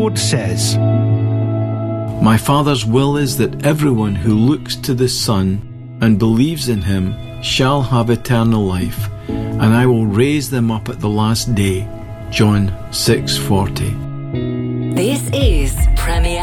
Lord says, My Father's will is that everyone who looks to the Son and believes in him shall have eternal life, and I will raise them up at the last day. John 6:40. This is Premier